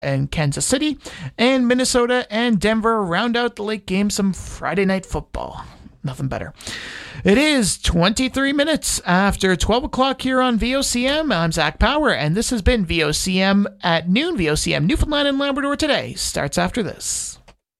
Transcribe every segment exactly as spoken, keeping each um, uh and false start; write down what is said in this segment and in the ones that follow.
and Kansas City, and Minnesota and Denver round out the late game some Friday night football. Nothing better. It is twenty-three minutes after twelve o'clock here on V O C M. I'm Zach Power, and this has been V O C M at noon. V O C M Newfoundland and Labrador Today starts after this.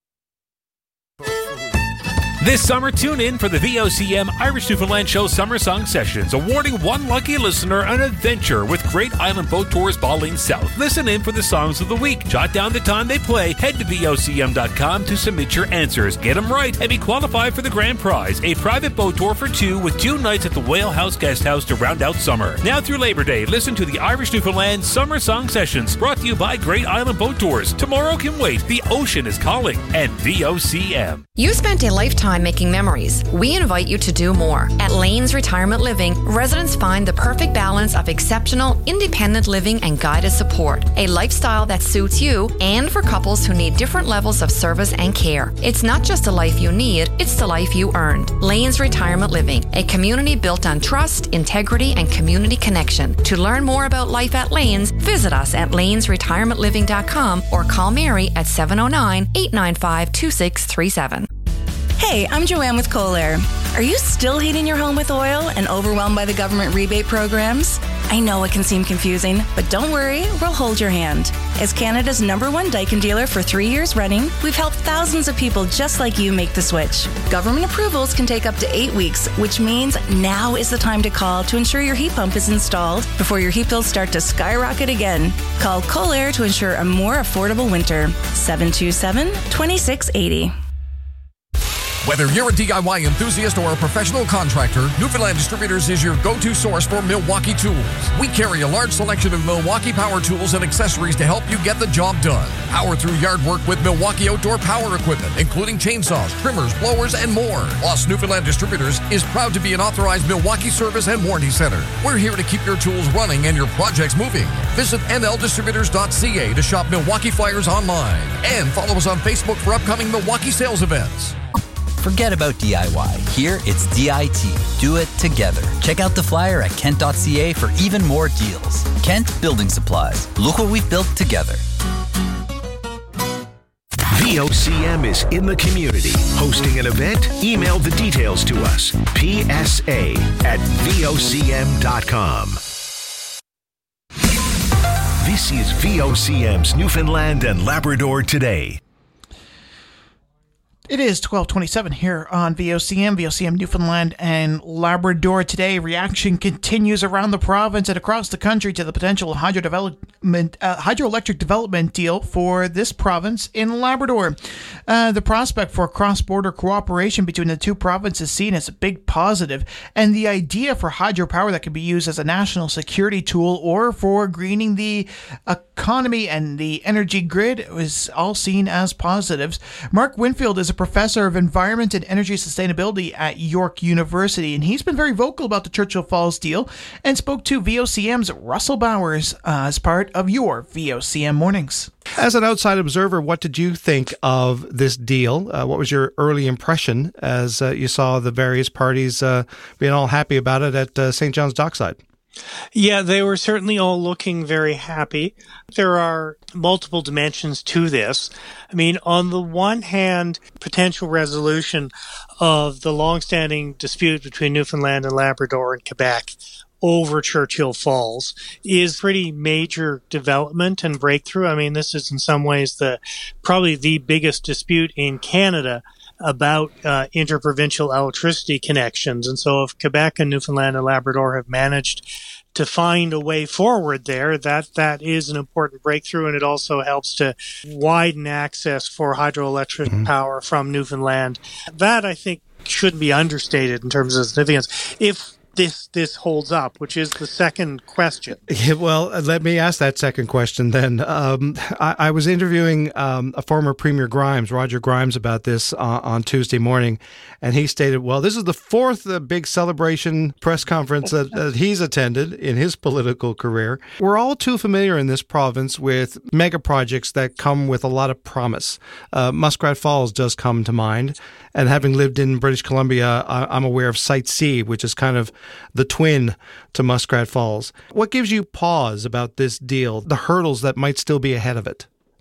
This summer, tune in for the V O C M Irish Newfoundland Show Summer Song Sessions, awarding one lucky listener an adventure with Great Island Boat Tours Ballin South. Listen in for the songs of the week. Jot down the time they play. Head to V O C M dot com to submit your answers. Get them right and be qualified for the grand prize, a private boat tour for two with two nights at the Whale House Guest House to round out summer. Now through Labor Day, listen to the Irish Newfoundland Summer Song Sessions, brought to you by Great Island Boat Tours. Tomorrow can wait. The ocean is calling. And V O C M. You spent a lifetime making memories. We invite you to do more. At Lanes Retirement Living, residents find the perfect balance of exceptional, independent living and guided support. A lifestyle that suits you, and for couples who need different levels of service and care. It's not just the life you need, it's the life you earned. Lanes Retirement Living, a community built on trust, integrity, and community connection. To learn more about life at Lanes, visit us at lanes retirement living dot com or call Mary at seven oh nine, eight nine five, two six three seven. Hey, I'm Joanne with Kohler. Are you still heating your home with oil and overwhelmed by the government rebate programs? I know it can seem confusing, but don't worry, we'll hold your hand. As Canada's number one Daikin dealer for three years running, we've helped thousands of people just like you make the switch. Government approvals can take up to eight weeks, which means now is the time to call to ensure your heat pump is installed before your heat bills start to skyrocket again. Call Kohler to ensure a more affordable winter. seven two seven, two six eight zero. Whether you're a D I Y enthusiast or a professional contractor, Newfoundland Distributors is your go-to source for Milwaukee tools. We carry a large selection of Milwaukee power tools and accessories to help you get the job done. Power through yard work with Milwaukee outdoor power equipment, including chainsaws, trimmers, blowers, and more. Plus, Newfoundland Distributors is proud to be an authorized Milwaukee service and warranty center. We're here to keep your tools running and your projects moving. Visit n l distributors dot c a to shop Milwaukee flyers online. And follow us on Facebook for upcoming Milwaukee sales events. Forget about D I Y. Here, it's D I T. Do it together. Check out the flyer at kent dot c a for even more deals. Kent Building Supplies. Look what we've built together. V O C M is in the community. Hosting an event? Email the details to us. P S A at V O C M dot com. This is V O C M's Newfoundland and Labrador Today. It is twelve twenty-seven here on V O C M, V O C M Newfoundland and Labrador Today. Reaction continues around the province and across the country to the potential hydro development, uh, hydroelectric development deal for this province in Labrador. Uh, the prospect for cross-border cooperation between the two provinces is seen as a big positive, and the idea for hydropower that could be used as a national security tool or for greening the economy and the energy grid is all seen as positives. Mark Winfield is a professor of environment and energy sustainability at York University, and he's been very vocal about the Churchill Falls deal and spoke to V O C M's Russell Bowers uh, as part of your V O C M Mornings. As an outside observer, what did you think of this deal? Uh, what was your early impression as uh, you saw the various parties uh, being all happy about it at uh, Saint John's Dockside? Yeah, they were certainly all looking very happy. There are multiple dimensions to this. I mean, on the one hand, potential resolution of the longstanding dispute between Newfoundland and Labrador and Quebec over Churchill Falls is pretty major development and breakthrough. I mean, this is in some ways the probably the biggest dispute in Canada about uh, interprovincial electricity connections. And so if Quebec and Newfoundland and Labrador have managed to find a way forward there, that that is an important breakthrough, and it also helps to widen access for hydroelectric mm-hmm. power from Newfoundland. That, I think, shouldn't be understated in terms of significance. If this this holds up, which is the second question. Yeah, well, let me ask that second question then. Um, I, I was interviewing um, a former Premier Grimes, Roger Grimes, about this uh, on Tuesday morning, and he stated, well, this is the fourth uh, big celebration press conference that, that he's attended in his political career. We're all too familiar in this province with mega projects that come with a lot of promise. Uh, Muskrat Falls does come to mind, and having lived in British Columbia, I, I'm aware of Site C, which is kind of the twin to Muskrat Falls. What gives you pause about this deal, the hurdles that might still be ahead of it?